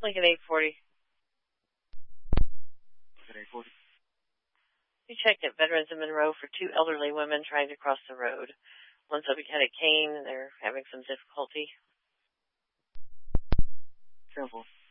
Lincoln 840. Lincoln 840. We checked at Veterans in Monroe for two elderly women trying to cross the road. One subject had a cane, and they're having some difficulty. Careful.